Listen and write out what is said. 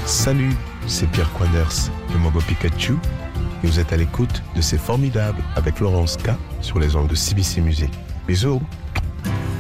Salut, c'est Pierre Quanders, le Mogo Pikachu, et vous êtes à l'écoute de C'est Formidable avec Laurence K sur les ondes de CBC Music. Bisous.